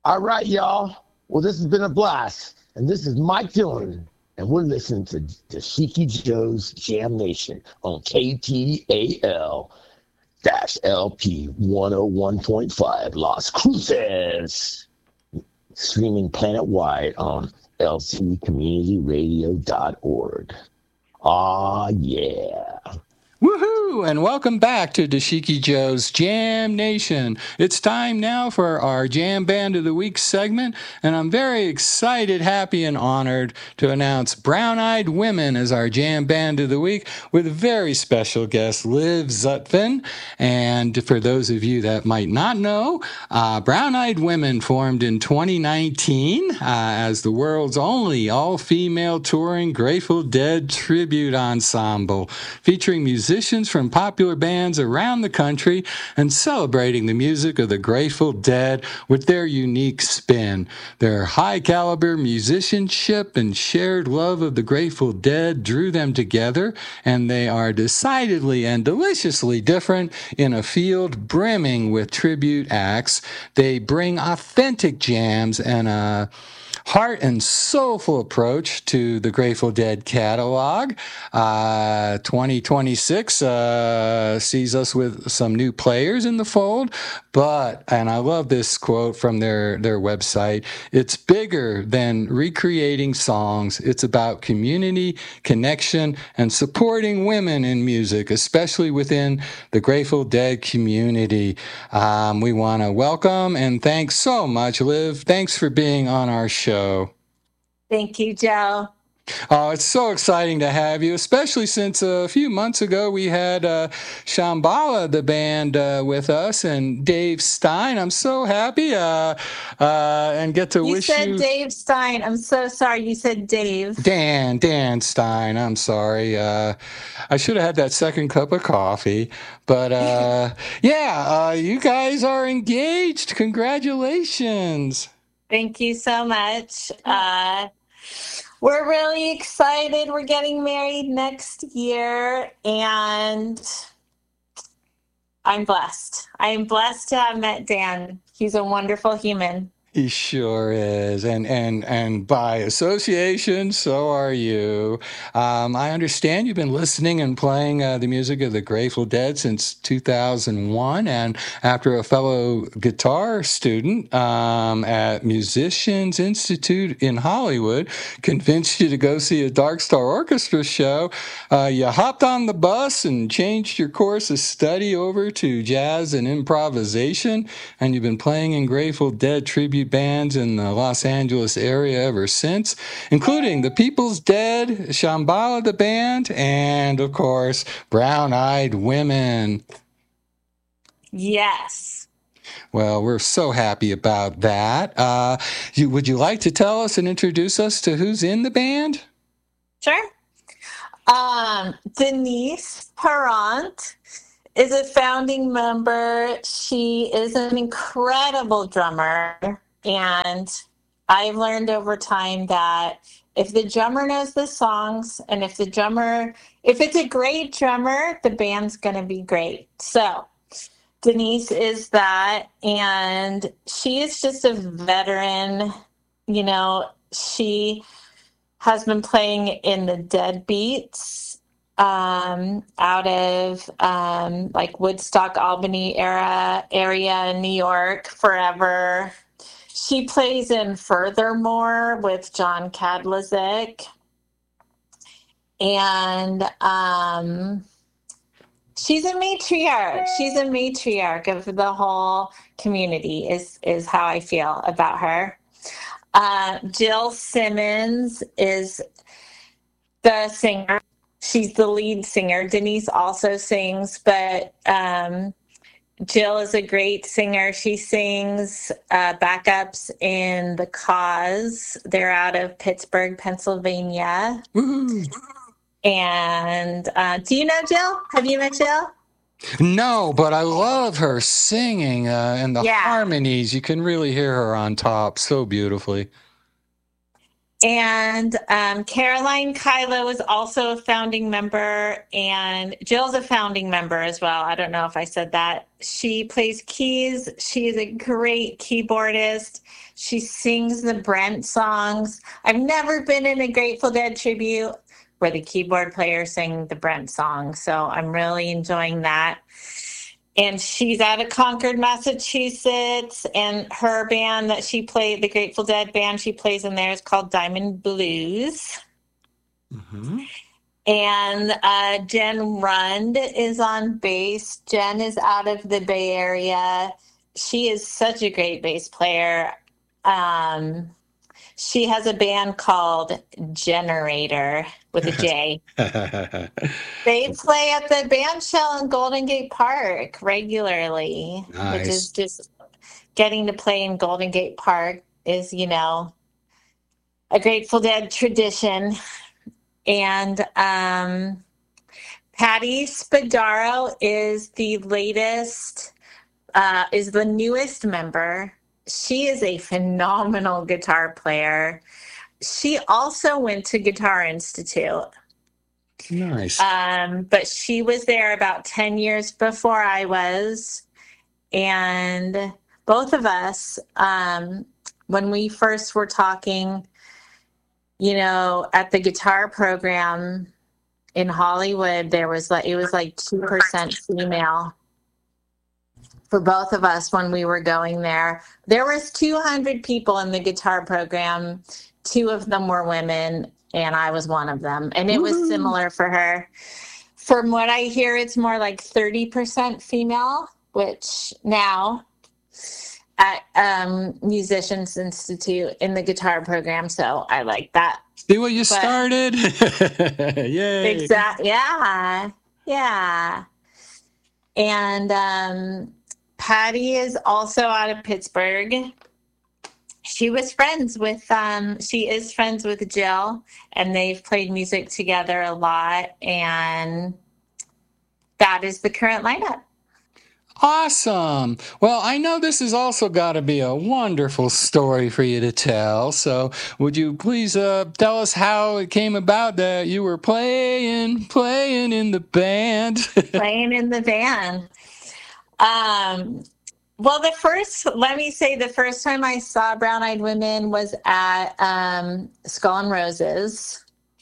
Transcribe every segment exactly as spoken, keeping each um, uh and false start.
All right, y'all. Well, this has been a blast. And this is Mike Dillon. And we're listening to Dashiki Joe's Jam Nation on K T A L L P one oh one point five Las Cruces. Streaming planet-wide on L C community radio dot org. Aw, yeah. Woohoo! And welcome back to Dashiki Joe's Jam Nation. It's time now for our Jam Band of the Week segment, and I'm very excited, happy, and honored to announce Brown Eyed Women as our Jam Band of the Week with a very special guest, Liv Zutphen. And for those of you that might not know, uh, Brown Eyed Women formed in twenty nineteen uh, as the world's only all-female touring Grateful Dead tribute ensemble, featuring musicians musicians from popular bands around the country and celebrating the music of the Grateful Dead with their unique spin. Their high-caliber musicianship and shared love of the Grateful Dead drew them together, and they are decidedly and deliciously different in a field brimming with tribute acts. They bring authentic jams and a heart and soulful approach to the Grateful Dead catalog. Uh, twenty twenty-six uh, sees us with some new players in the fold, but, and I love this quote from their, their website, it's bigger than recreating songs. It's about community, connection, and supporting women in music, especially within the Grateful Dead community. Um, we want to welcome and thank so much, Liv. Thanks for being on our show. Thank you, Joe. Oh, it's so exciting to have you, especially since uh, a few months ago we had uh, Shambhala, the band, uh, with us, and Dave Stein. I'm so happy uh, uh, and get to you wish said you... Dave Stein. I'm so sorry. You said Dave. Dan, Dan Stein. I'm sorry. Uh, I should have had that second cup of coffee. But, uh, yeah, uh, you guys are engaged. Congratulations. Thank you so much. Uh, we're really excited. We're getting married next year, and I'm blessed. I am blessed to have met Dan. He's a wonderful human. He sure is, and and and by association, so are you. Um, I understand you've been listening and playing uh, the music of the Grateful Dead since two thousand one, and after a fellow guitar student um, at Musicians Institute in Hollywood convinced you to go see a Dark Star Orchestra show, uh, you hopped on the bus and changed your course of study over to jazz and improvisation, and you've been playing in Grateful Dead tribute bands in the Los Angeles area ever since, including the People's Dead, Shambhala the band, and of course, Brown Eyed Women. Yes. Well, we're so happy about that. Uh, you, would you like to tell us and introduce us to who's in the band? Sure. Um, Denise Parent is a founding member. She is an incredible drummer. And I've learned over time that if the drummer knows the songs, and if the drummer, if it's a great drummer, the band's going to be great. So Denise is that, and she is just a veteran. You know, she has been playing in the Deadbeats um, out of um, like Woodstock, Albany era area in New York forever. She plays in Furthermore with John Kadlezik. And um, she's a matriarch. She's a matriarch of the whole community is, is how I feel about her. Uh, Jill Simmons is the singer. She's the lead singer. Denise also sings, but um, Jill is a great singer. She sings uh, backups in The Cause. They're out of Pittsburgh, Pennsylvania. Woo-hoo. And uh, do you know Jill? Have you met Jill? No, but I love her singing uh, and the Yeah. harmonies. You can really hear her on top so beautifully. And um, Caroline Kylo is also a founding member, and Jill's a founding member as well. I don't know if I said that. She plays keys. She is a great keyboardist. She sings the Brent songs. I've never been in a Grateful Dead tribute where the keyboard player sang the Brent song, so I'm really enjoying that. And she's out of Concord, Massachusetts, and her band that she played, the Grateful Dead band she plays in there, is called Diamond Blues. Mm-hmm. And uh, Jen Rund is on bass. Jen is out of the Bay Area. She is such a great bass player. Um, she has a band called Generator with a J. They play at the band shell in Golden Gate Park regularly, Nice. which is just getting to play in Golden Gate Park is, you know, a Grateful Dead tradition. And um, Patty Spadaro is the latest, uh, is the newest member. She is a phenomenal guitar player. She also went to Guitar Institute. Nice. Um, but she was there about ten years before I was. And both of us, um, when we first were talking, you know, at the guitar program in Hollywood, there was like, it was like two percent female for both of us when we were going there. There was two hundred people in the guitar program. Two of them were women, and I was one of them. And it was similar for her. From what I hear, it's more like thirty percent female, which now at um, Musicians Institute in the guitar program. So I like that. See what you But- started? Yay. Exactly. Yeah. Yeah. And um, Patty is also out of Pittsburgh. She was friends with, um, she is friends with Jill, and they've played music together a lot. And that is the current lineup. Awesome. Well, I know this has also got to be a wonderful story for you to tell. So would you please uh, tell us how it came about that you were playing, playing in the band? Playing in the band. Um, well, the first, let me say, the first time I saw Brown Eyed Women was at um, Skull and Roses.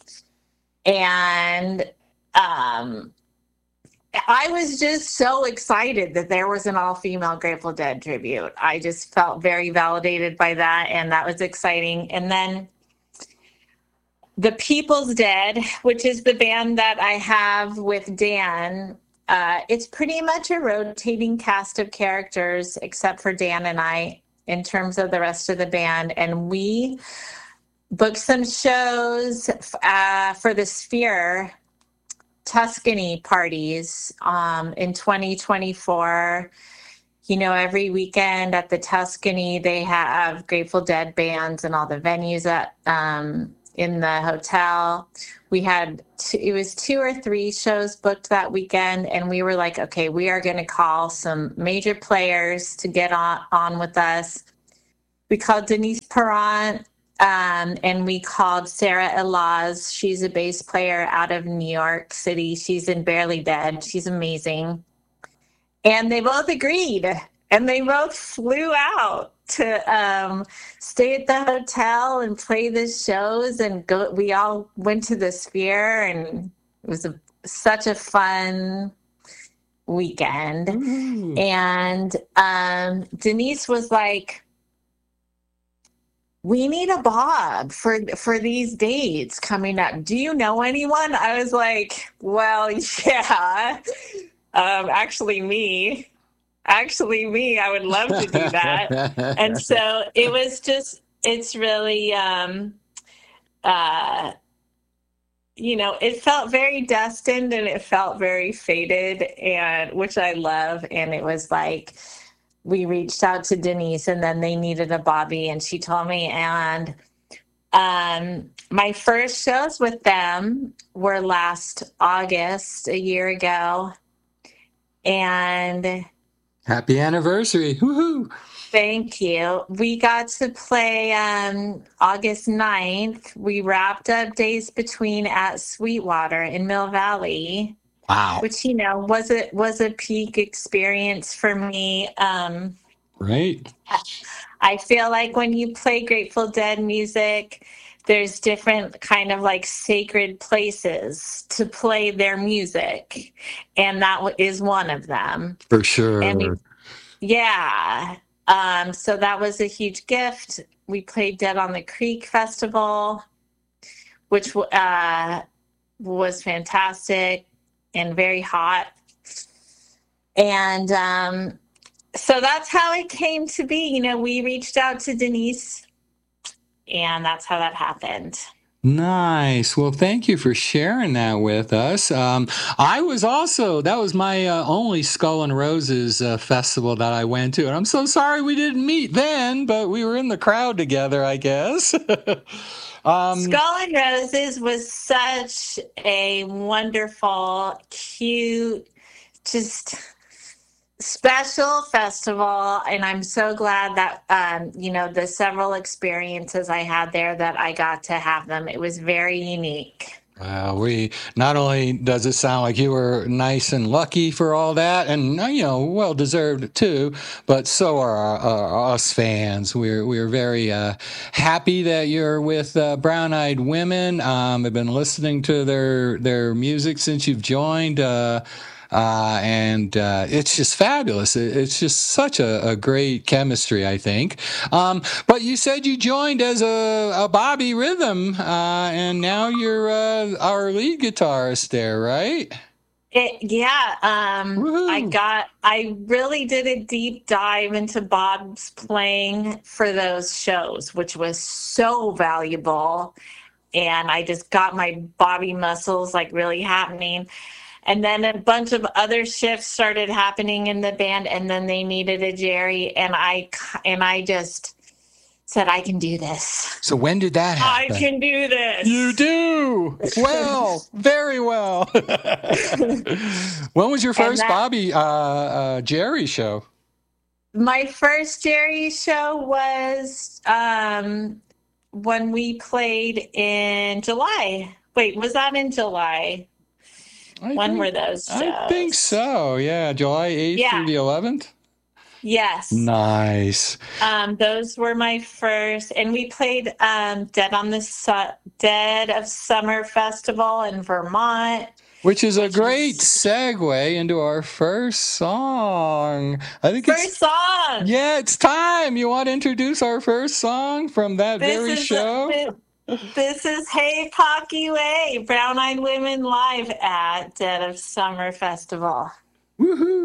And um, I was just so excited that there was an all-female Grateful Dead tribute. I just felt very validated by that, and that was exciting. And then The People's Dead, which is the band that I have with Dan, uh, it's pretty much a rotating cast of characters, except for Dan and I, in terms of the rest of the band. And we booked some shows uh, for the Sphere Tuscany parties um, in twenty twenty-four. You know, every weekend at the Tuscany, they have Grateful Dead bands and all the venues at um, in the hotel. We had, two, it was two or three shows booked that weekend, and we were like, okay, we are going to call some major players to get on, on with us. We called Denise Perrant, um, and we called Sarah Elaz. She's a bass player out of New York City. She's in Barely Dead. She's amazing. And they both agreed, and they both flew out to um, stay at the hotel and play the shows, and go. We all went to the Sphere, and it was a, such a fun weekend. Ooh. And um, Denise was like, we need a Bob for for these dates coming up. Do you know anyone? I was like, well, yeah. Um, actually, me. Actually, me. I would love to do that. And so it was just, it's really, um, uh, you know, it felt very destined, and it felt very fated, and which I love. And it was like, we reached out to Denise, and then they needed a Bobby, and she told me. And um, my first shows with them were last August, a year ago. And Happy anniversary. Woohoo. Thank you. We got to play um, August ninth. We wrapped up Days Between at Sweetwater in Mill Valley. Wow. Which, you know, was a, was a peak experience for me. Um, right. I feel like when you play Grateful Dead music, there's different kind of like sacred places to play their music. And that is one of them. For sure. And we, yeah. Um, so that was a huge gift. We played Dead on the Creek Festival, which uh, was fantastic and very hot. And um, so that's how it came to be. You know, we reached out to Denise, and that's how that happened. Nice. Well, thank you for sharing that with us. Um, I was also, that was my uh, only Skull and Roses uh, festival that I went to. And I'm so sorry we didn't meet then, but we were in the crowd together, I guess. um, Skull and Roses was such a wonderful, cute, just special festival, and I'm so glad that um you know the several experiences I had there that I got to have them. It was very unique. Well, we not only does it sound like you were nice and lucky for all that, and you know, well deserved too, but so are our, our, us fans. We're we're very uh, happy that you're with uh, Brown Eyed Women. Um, I've been listening to their their music since you've joined. Uh, Uh, and uh, it's just fabulous. It, it's just such a, a great chemistry, I think. Um, but you said you joined as a, a Bobby Rhythm, uh, and now you're uh, our lead guitarist there, right? It, yeah, um, Woo-hoo. I got. I really did a deep dive into Bob's playing for those shows, which was so valuable, and I just got my Bobby muscles like really happening. And then a bunch of other shifts started happening in the band, and then they needed a Jerry, and I and I just said, I can do this. So when did that happen? I can do this. You do well, very well. When was your first that, Bobby uh, uh, Jerry show? My first Jerry show was um, when we played in July. Wait, was that in July? I when think, were those shows? I think so, yeah. July eighth yeah. through the eleventh? Yes. Nice. Um, those were my first. And we played um, Dead on the Su- Dead of Summer Festival in Vermont. Which is which a great is... segue into our first song. I think first it's, song! Yeah, it's time. You want to introduce our first song from that this very is show? A, This is Hey Pocky Way, Brown Eyed Women live at Dead of Summer Festival. Woohoo!